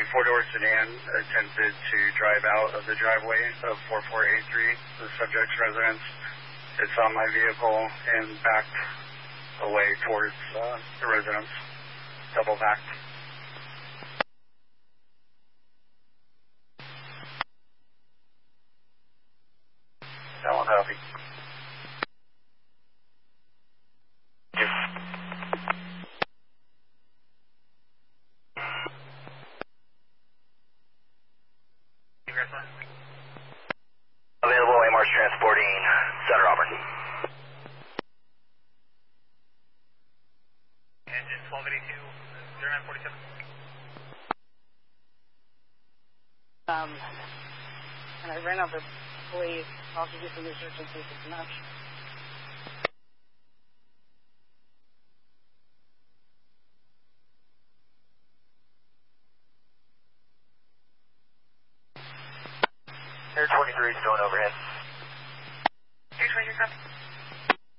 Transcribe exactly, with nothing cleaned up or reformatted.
four-door sedan attempted to drive out of the driveway of four four eight three, the subject's residence. It saw my vehicle and backed away towards uh, the residence, double backed. That one copy. Available A M R S transporting Center Auburn. Engine twelve eighty-two, zero nine forty-seven. Um, and I ran over police. I'll have to do some research and see if it's enough. Air twenty-three is going overhead. Air twenty-three, copy.